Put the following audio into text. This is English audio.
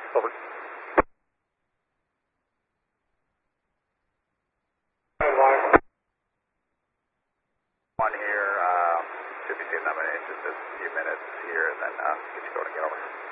Over. One here, should be seeing them in just a few minutes here, and then get you going again. Over.